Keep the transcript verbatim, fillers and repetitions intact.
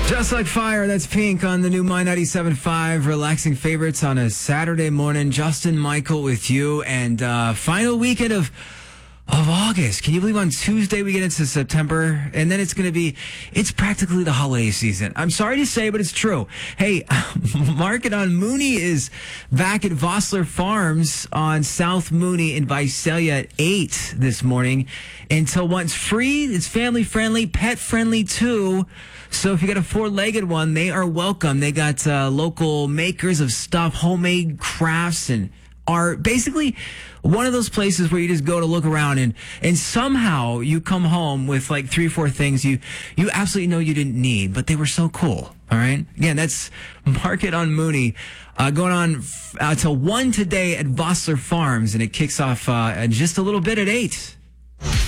Just Like Fire, that's Pink on the new My ninety-seven point five relaxing favorites on a Saturday morning. Justin Michael with you, and uh, final weekend of of August. Can you believe on Tuesday we get into September, and then it's going to be, it's practically the holiday season. I'm sorry to say, but it's true. Hey, Market on Mooney is back at Vossler Farms on South Mooney in Visalia at eight this morning until one. It's free, it's family friendly, pet friendly too. So if you got a four-legged one, they are welcome. They got uh, local makers of stuff, homemade crafts and art. Basically, one of those places where you just go to look around and and somehow you come home with like three or four things you you absolutely know you didn't need, but they were so cool. All right. Again, that's Market on Mooney, uh, going on uh, till one today at Vossler Farms, and it kicks off uh, just a little bit at eight.